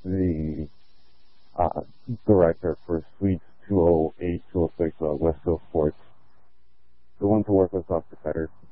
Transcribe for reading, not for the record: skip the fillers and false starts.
the director for Suites 208, 206, West Coast Sports. The one to work with Dr. Fetter.